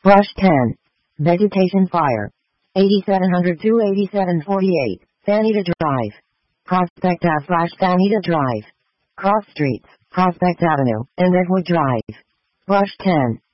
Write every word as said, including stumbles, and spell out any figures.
Brush ten. Vegetation fire. eighty-seven hundred to eighty-seven forty-eight, Sanita Drive. Prospect Ave slash Sanita Drive. Cross Streets, Prospect Avenue, and Redwood Drive. Brush ten.